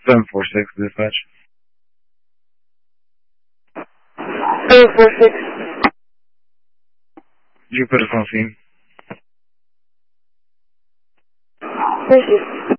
746 dispatch. 746. You put us on scene. Thank you.